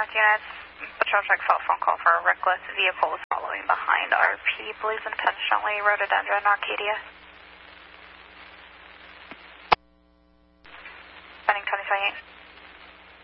North units. Patrol check cell phone call for a reckless vehicle following behind RP, believes intentionally rhododendron Arcadia.